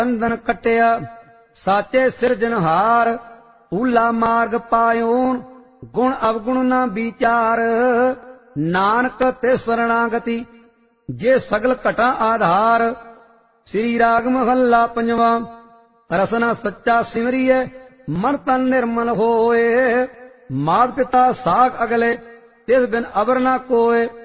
ਬੰਧਨ ਕਟਿਆ ਸਾਚੇ ਸਿਰਜਣਹਾਰ। ਊਲਾ ਮਾਰਗ ਪਾਇਓਨ ਗੁਣ ਅਵਗੁਣ ਨਾ ਵਿਚਾਰ। ਨਾਨਕ ਤੇ ਸਰਣਾਗਤੀ ਜੇ ਸਗਲ ਘਟਾ ਆਧਾਰ। ਸ੍ਰੀ ਰਾਗ ਮਹੱਲਾ ਪੰਜਵਾਂ। ਰਸਨਾ ਸੱਚਾ ਸਿਮਰੀਏ ਮਨ ਤਨ ਨਿਰਮਲ ਹੋਏ। ਮਾਤ ਪਿਤਾ ਸਾਖ ਅਗਲੇ ਤਿਸ ਬਿਨ ਅਬਰ ਨਾ ਕੋਏ।